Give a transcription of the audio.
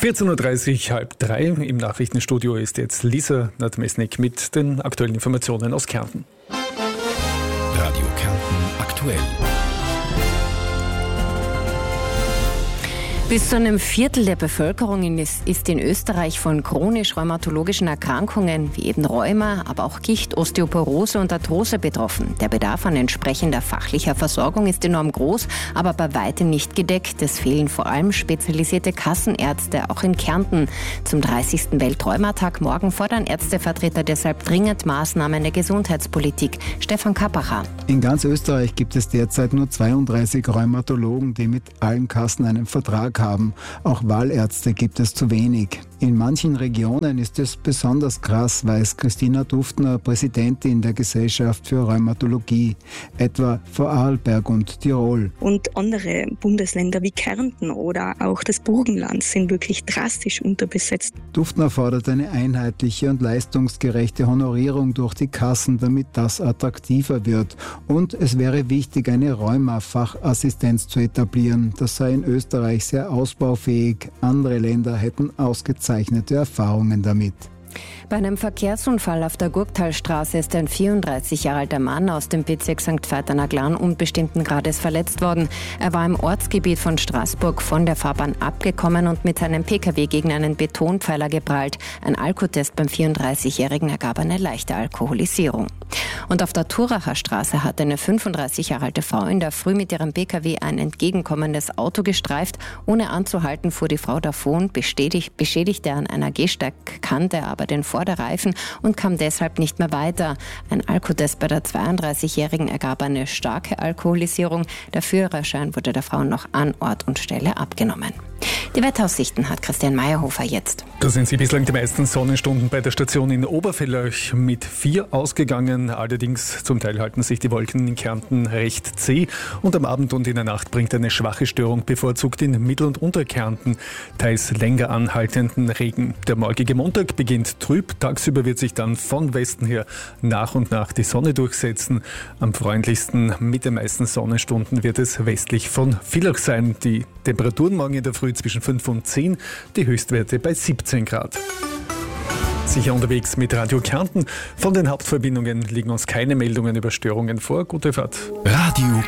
14.30 Uhr, halb drei. Im Nachrichtenstudio ist jetzt Lisa Nadmesnik mit den aktuellen Informationen aus Kärnten. Radio Kärnten aktuell. Bis zu einem Viertel der Bevölkerung ist in Österreich von chronisch-rheumatologischen Erkrankungen wie eben Rheuma, aber auch Gicht, Osteoporose und Arthrose betroffen. Der Bedarf an entsprechender fachlicher Versorgung ist enorm groß, aber bei weitem nicht gedeckt. Es fehlen vor allem spezialisierte Kassenärzte, auch in Kärnten. Zum 30. Weltrheumatag morgen fordern Ärztevertreter deshalb dringend Maßnahmen der Gesundheitspolitik. Stefan Kappacher. In ganz Österreich gibt es derzeit nur 32 Rheumatologen, die mit allen Kassen einen Vertrag haben. Auch Wahlärzte gibt es zu wenig. In manchen Regionen ist es besonders krass, weiß Christina Duftner, Präsidentin der Gesellschaft für Rheumatologie, etwa Vorarlberg und Tirol. Und andere Bundesländer wie Kärnten oder auch das Burgenland sind wirklich drastisch unterbesetzt. Duftner fordert eine einheitliche und leistungsgerechte Honorierung durch die Kassen, damit das attraktiver wird. Und es wäre wichtig, eine Rheuma-Fachassistenz zu etablieren. Das sei in Österreich sehr ausbaufähig. Andere Länder hätten ausgezeichnete Erfahrungen damit. Bei einem Verkehrsunfall auf der Gurktalstraße ist ein 34 Jahre alter Mann aus dem Bezirk St. Veit-an-der-Glan unbestimmten Grades verletzt worden. Er war im Ortsgebiet von Straßburg von der Fahrbahn abgekommen und mit seinem Pkw gegen einen Betonpfeiler geprallt. Ein Alkotest beim 34-Jährigen ergab eine leichte Alkoholisierung. Und auf der Thuracher Straße hat eine 35 Jahre alte Frau in der Früh mit ihrem Pkw ein entgegenkommendes Auto gestreift. Ohne anzuhalten fuhr die Frau davon, beschädigte an einer Gehsteigkante aber den Vorderreifen und kam deshalb nicht mehr weiter. Ein Alkotest bei der 32-Jährigen ergab eine starke Alkoholisierung. Der Führerschein wurde der Frau noch an Ort und Stelle abgenommen. Die Wetteraussichten hat Christian Meyerhofer jetzt. Da sind sie bislang die meisten Sonnenstunden bei der Station in Obervillach mit 4 ausgegangen. Allerdings zum Teil halten sich die Wolken in Kärnten recht zäh. Und am Abend und in der Nacht bringt eine schwache Störung bevorzugt in Mittel- und Unterkärnten teils länger anhaltenden Regen. Der morgige Montag beginnt trüb. Tagsüber wird sich dann von Westen her nach und nach die Sonne durchsetzen. Am freundlichsten mit den meisten Sonnenstunden wird es westlich von Villach sein. Die Temperaturen morgen in der Früh zwischen 5 und 10, die Höchstwerte bei 17 Grad. Sicher unterwegs mit Radio Kärnten. Von den Hauptverbindungen liegen uns keine Meldungen über Störungen vor. Gute Fahrt. Radio